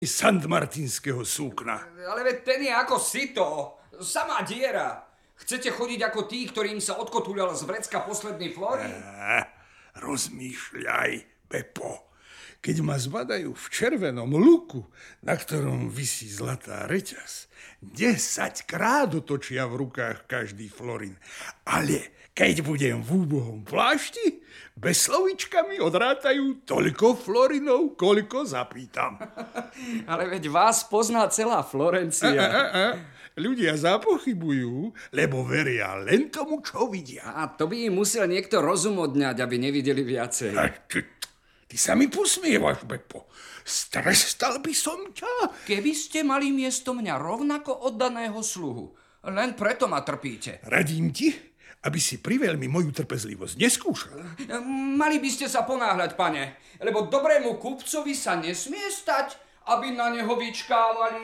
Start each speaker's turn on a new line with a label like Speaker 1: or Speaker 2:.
Speaker 1: sandmartinského súkna.
Speaker 2: Ale veď ten je ako sito. Samá diera. Chcete chodiť ako tí, ktorým sa odkotuľal z vrecka posledný florín?
Speaker 1: Rozmýšľaj, Pepo. Keď ma zbadajú v červenom luku, na ktorom visí zlatá reťaz, 10 krát otočia v rukách každý florín. Ale keď budem v úbohom plášti, bez slovíčka mi odrátajú toľko florinov, koľko zapýtam.
Speaker 2: Ale veď vás pozná celá Florencia.
Speaker 1: Ľudia zapochybujú, lebo veria len tomu, čo vidia.
Speaker 2: A to by im musel niekto rozum odňať, aby nevideli viacej.
Speaker 1: Ty sa mi posmievaš, Beppo. Strestal by som ťa.
Speaker 2: Keby ste mali miesto mňa rovnako oddaného sluhu, len preto ma trpíte.
Speaker 1: Radím ti, aby si priveľmi moju trpezlivosť neskúšal.
Speaker 2: Mali by ste sa ponáhľať, pane, lebo dobrému kupcovi sa nesmie stať, aby na neho vyčkávali.